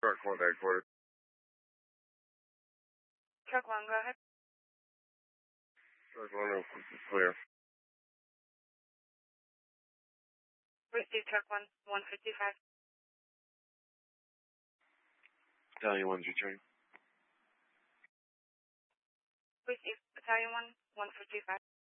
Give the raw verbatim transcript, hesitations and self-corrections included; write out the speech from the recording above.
Truck one, headquarters. Truck one, go ahead. Truck one, is clear. Receive truck one, one fifty-five. Battalion one's returning. Receive battalion one, one fifty-five.